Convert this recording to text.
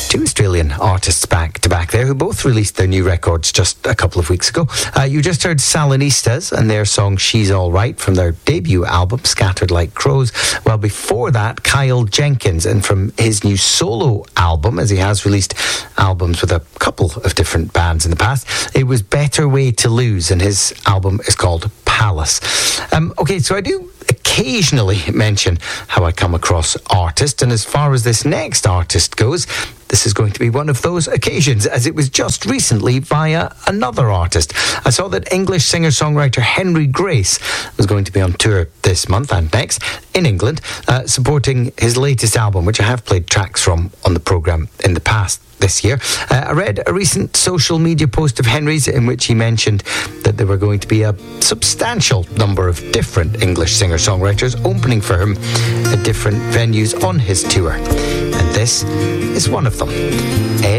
Two Australian artists back to back there who both released their new records just a couple of weeks ago. You just heard Salonistas and their song She's All Right from their debut album Scattered Like Crows. Well, before that, Kyle Jenkins, and from his new solo album, as he has released albums with a couple of different bands in the past, it was Better Way to Lose, and his album is called Palace. Okay, so I do occasionally mention how I come across artists, and as far as this next artist goes, this is going to be one of those occasions, as it was just recently via another artist. I saw that English singer-songwriter Henry Grace was going to be on tour this month and next in England, supporting his latest album, which I have played tracks from on the programme in the past this year. I read a recent social media post of Henry's in which he mentioned that there were going to be a substantial number of different English singer-songwriters opening for him at different venues on his tour. And this is one of them. Ed